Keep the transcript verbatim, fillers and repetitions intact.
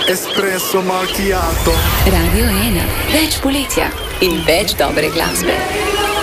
espresso macchiato. Radio ena, več poletja in več dobre glasbe.